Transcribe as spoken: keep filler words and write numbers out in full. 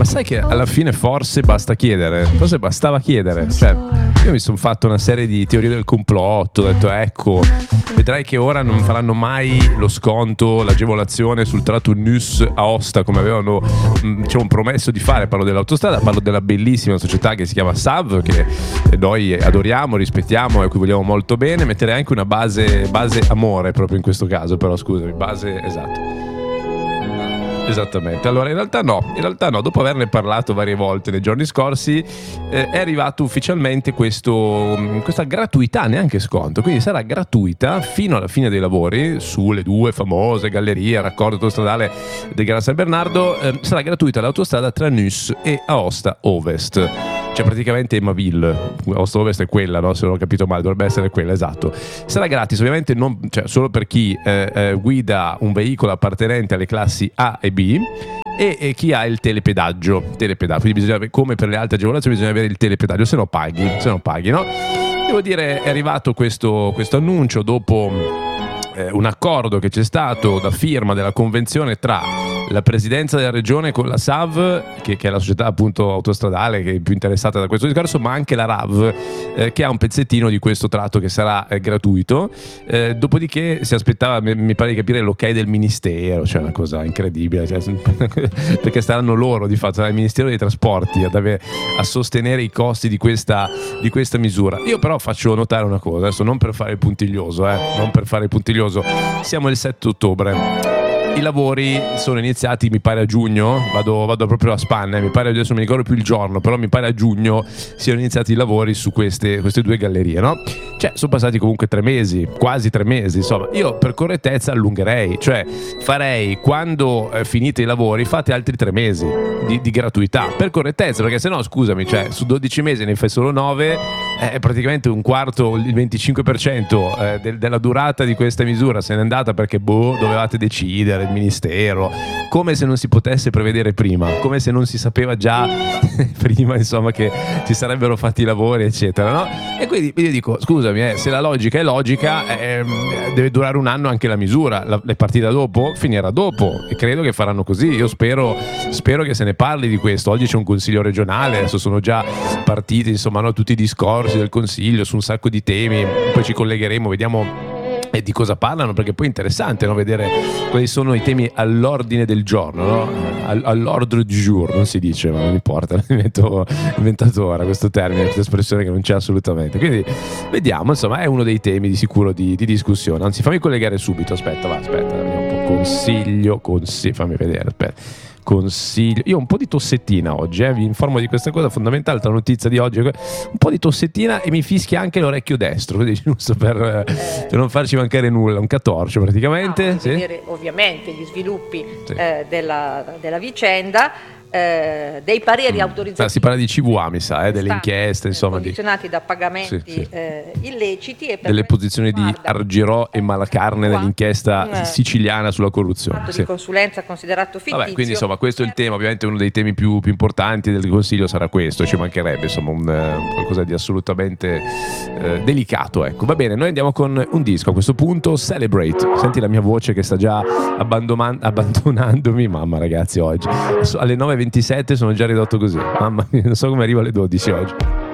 sai che alla fine forse basta chiedere, forse bastava chiedere, cioè io mi sono fatto una serie di teorie del complotto, ho detto ecco, vedrai che ora non faranno mai lo sconto, l'agevolazione sul tratto Nuss-Aosta come avevano diciamo promesso di fare. Parlo dell'autostrada, parlo della bellissima società che si chiama S A V, che noi adoriamo, rispettiamo e a cui vogliamo molto bene. Metterei anche una base, base amore proprio in questo caso, però scusami, base, esatto. Esattamente, allora in realtà no, in realtà no, dopo averne parlato varie volte nei giorni scorsi eh, è arrivato ufficialmente questo, questa gratuità, neanche sconto, quindi sarà gratuita fino alla fine dei lavori sulle due famose gallerie, raccordo autostradale del Gran San Bernardo, eh, sarà gratuita l'autostrada tra Nuss e Aosta Ovest. Cioè praticamente Emaville, Aosta Ovest è quella, no? Se non ho capito male, dovrebbe essere quella, esatto. Sarà gratis, ovviamente non, cioè, solo per chi eh, eh, guida un veicolo appartenente alle classi A e B e, e chi ha il telepedaggio, telepedaggio. Quindi bisogna, come per le altre agevolazioni, bisogna avere il telepedaggio, se no paghi, se no paghi, no? Devo dire, è arrivato questo, questo annuncio dopo eh, un accordo che c'è stato da firma della convenzione tra la presidenza della regione con la S A V, che, che è la società appunto autostradale che è più interessata da questo discorso, ma anche la R A V, eh, che ha un pezzettino di questo tratto che sarà eh, gratuito. Eh, dopodiché si aspettava, mi, mi pare di capire, l'ok del ministero, cioè una cosa incredibile, cioè, perché saranno loro di fatto, il Ministero dei Trasporti ad avere, a sostenere i costi di questa, di questa misura. Io però faccio notare una cosa, adesso non per fare il puntiglioso, eh, non per fare il puntiglioso, siamo il sette ottobre. I lavori sono iniziati, mi pare a giugno, vado, vado proprio a spanne, mi pare, adesso non mi ricordo più il giorno, però mi pare a giugno siano iniziati i lavori su queste, queste due gallerie, no? Cioè sono passati comunque tre mesi, quasi tre mesi, insomma. Io per correttezza allungherei, cioè farei, quando eh, finite i lavori, fate altri tre mesi di, di gratuità, per correttezza, perché sennò scusami, cioè su dodici mesi ne fai solo nove, è eh, praticamente un quarto, il venticinque per cento eh, del, della durata di questa misura se n'è andata perché boh, dovevate decidere il ministero, come se non si potesse prevedere prima, come se non si sapeva già prima, insomma, che si sarebbero fatti i lavori, eccetera, no? E quindi io dico, scusami, eh, se la logica è logica, eh, deve durare un anno anche la misura, la, è partita dopo, finirà dopo, e credo che faranno così. Io spero, spero che se ne parli di questo. Oggi c'è un consiglio regionale, adesso sono già partiti, insomma, no, tutti i discorsi del consiglio su un sacco di temi, poi ci collegheremo, vediamo e di cosa parlano, perché poi è interessante, no, vedere quali sono i temi all'ordine del giorno, no? All'ordre du jour non si dice, ma non importa, l'ho inventato, inventato ora questo termine, questa espressione che non c'è assolutamente. Quindi vediamo, insomma, è uno dei temi di sicuro di, di discussione. Anzi, fammi collegare subito, aspetta, va, aspetta, un po' consiglio, consiglio, fammi vedere, aspetta. Consiglio, io ho un po' di tossettina oggi, eh, vi informo di questa cosa fondamentale, altra notizia di oggi, un po' di tossettina e mi fischia anche l'orecchio destro, quindi giusto per, per non farci mancare nulla, un catorcio praticamente. No, sì. Vedere ovviamente gli sviluppi sì. eh, della, della vicenda, eh, dei pareri mm. autorizzativi. Ah, si parla di C V A, mi sa, eh, delle inchieste, insomma, condizionati di... da pagamenti sì, sì. Eh, illeciti e per delle posizioni di Argirò e Malacarne nell'inchiesta eh, siciliana sulla corruzione. Fatto Sì. di consulenza considerato fittizio. Vabbè, quindi insomma questo è il tema, ovviamente uno dei temi più, più importanti del Consiglio sarà questo, ci mancherebbe, insomma un, uh, qualcosa di assolutamente uh, delicato, ecco. Va bene, noi andiamo con un disco a questo punto, Celebrate. Senti la mia voce che sta già abbandon- abbandonandomi, mamma ragazzi, oggi alle nove e ventisette sono già ridotto così, mamma mia, non so come arrivo alle dodici oggi.